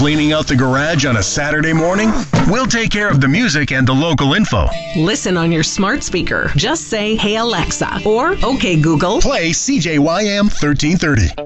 Cleaning out the garage on a Saturday morning? We'll take care of the music and the local info. Listen on your smart speaker. Just say, "Hey Alexa," or "Okay Google, Play CJYM 1330.